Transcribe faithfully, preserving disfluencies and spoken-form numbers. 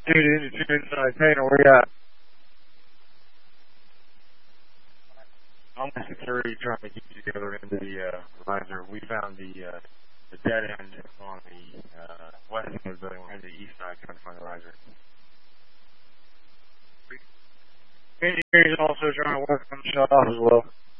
Dude, it's inside Painter, where you at? I'm with security trying to get you the other end of the uh, riser. We found the uh, the dead end on the uh, west end of the building. We're on the east side trying to find the riser. Engineers also trying to work on the shut off as well.